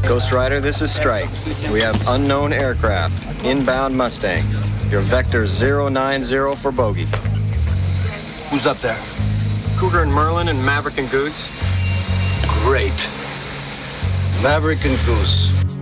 Ghost Rider, this is Strike. We have unknown aircraft. Inbound Mustang. Your vector 090 for bogey. Who's up there? Cougar and Merlin and Maverick and Goose. Great. Maverick and Goose.